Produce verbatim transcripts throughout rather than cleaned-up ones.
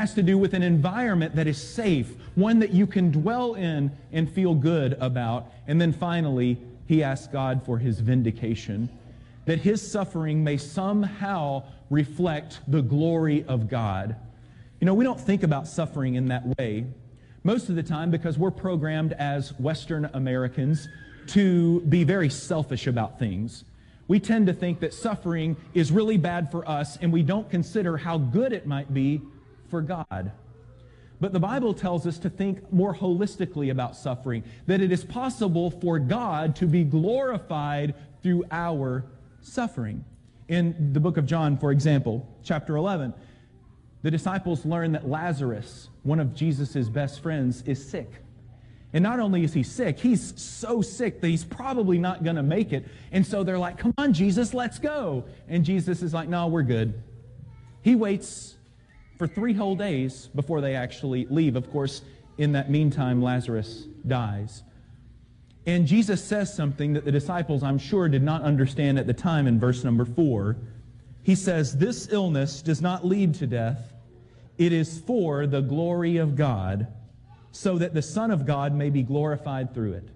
has to do with an environment that is safe, one that you can dwell in and feel good about. And then finally, he asks God for his vindication, that his suffering may somehow reflect the glory of God. You know, we don't think about suffering in that way most of the time because we're programmed as Western Americans to be very selfish about things. We tend to think that suffering is really bad for us, and we don't consider how good it might be for God. But the Bible tells us to think more holistically about suffering, that it is possible for God to be glorified through our suffering. In the book of John, for example, chapter eleven, the disciples learn that Lazarus, one of Jesus' best friends, is sick. And not only is he sick, he's so sick that he's probably not going to make it. And so they're like, come on, Jesus, let's go. And Jesus is like, no, we're good. He waits for three whole days before they actually leave. Of course, in that meantime, Lazarus dies. And Jesus says something that the disciples, I'm sure, did not understand at the time in verse number four. He says, this illness does not lead to death. It is for the glory of God, so that the Son of God may be glorified through it.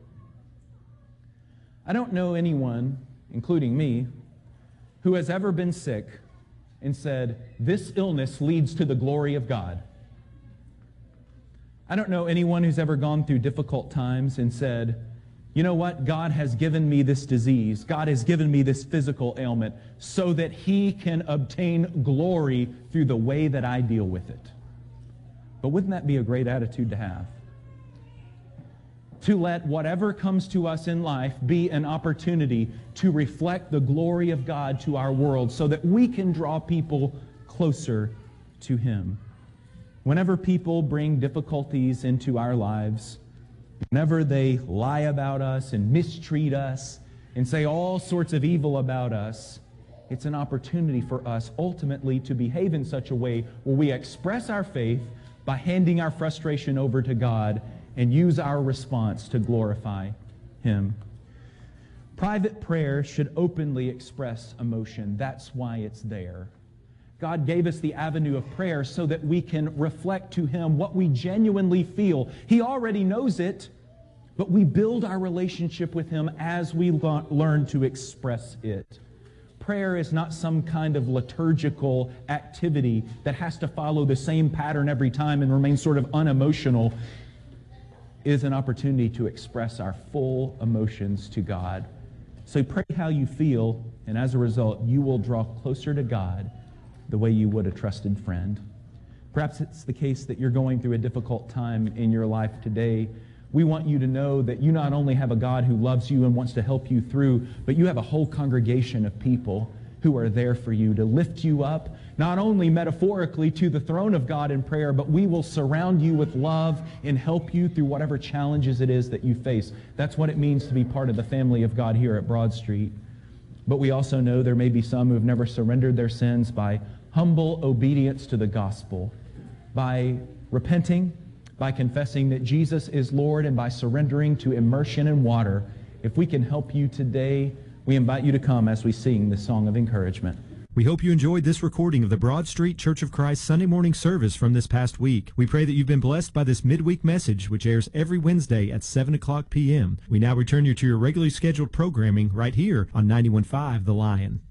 I don't know anyone, including me, who has ever been sick and said, this illness leads to the glory of God. I don't know anyone who's ever gone through difficult times and said, you know what, God has given me this disease, God has given me this physical ailment so that he can obtain glory through the way that I deal with it. But wouldn't that be a great attitude to have? To let whatever comes to us in life be an opportunity to reflect the glory of God to our world so that we can draw people closer to him. Whenever people bring difficulties into our lives, whenever they lie about us and mistreat us and say all sorts of evil about us, it's an opportunity for us ultimately to behave in such a way where we express our faith by handing our frustration over to God and use our response to glorify him. Private prayer should openly express emotion. That's why it's there. God gave us the avenue of prayer so that we can reflect to him what we genuinely feel. He already knows it, but we build our relationship with him as we learn to express it. Prayer is not some kind of liturgical activity that has to follow the same pattern every time and remain sort of unemotional. It is an opportunity to express our full emotions to God. So pray how you feel, and as a result, you will draw closer to God the way you would a trusted friend. Perhaps it's the case that you're going through a difficult time in your life today. We want you to know that you not only have a God who loves you and wants to help you through, but you have a whole congregation of people who are there for you to lift you up, not only metaphorically to the throne of God in prayer, but we will surround you with love and help you through whatever challenges it is that you face. That's what it means to be part of the family of God here at Broad Street. But we also know there may be some who have never surrendered their sins by humble obedience to the gospel, by repenting, by confessing that Jesus is Lord, and by surrendering to immersion in water. If we can help you today, we invite you to come as we sing this song of encouragement. We hope you enjoyed this recording of the Broad Street Church of Christ Sunday morning service from this past week. We pray that you've been blessed by this midweek message, which airs every Wednesday at seven o'clock p m We now return you to your regularly scheduled programming right here on ninety-one point five The Lion.